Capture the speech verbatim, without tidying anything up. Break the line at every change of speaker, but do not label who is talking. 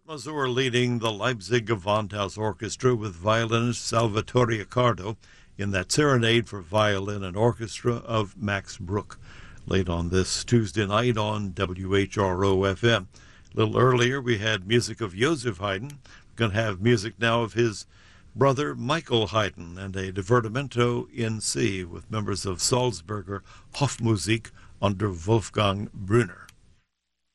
Mazur leading the Leipzig Gewandhaus Orchestra with violinist Salvatore Accardo in that serenade for violin and orchestra of Max Bruch, late on this Tuesday night on W H R O F M. A little earlier, we had music of Joseph Haydn. We're going to have music now of his brother Michael Haydn and a divertimento in C with members of Salzburger Hofmusik under Wolfgang Brunner.